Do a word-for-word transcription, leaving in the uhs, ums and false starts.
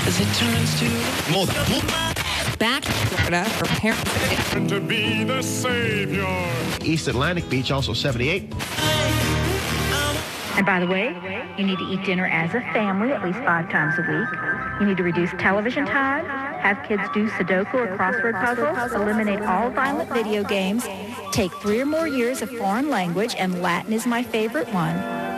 as it turns to more. Back to Florida for parents to be the savior. East Atlantic Beach, also seventy-eight. And by the way, you need to eat dinner as a family at least five times a week. You need to reduce television time, have kids do Sudoku or crossword puzzles, eliminate all violent video games, take three or more years of foreign language, and Latin is my favorite one.